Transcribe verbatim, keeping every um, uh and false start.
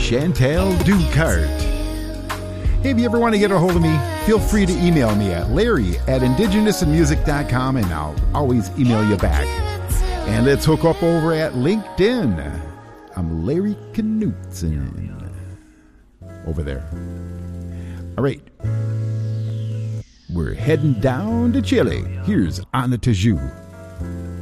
Chantal Ducart. Hey, if you ever want to get a hold of me, feel free to email me at Larry at indigenous in music dot com, and I'll always email you back. And let's hook up over at LinkedIn. I'm Larry Knutson over there. All right. We're heading down to Chile. Here's Anna Tajou.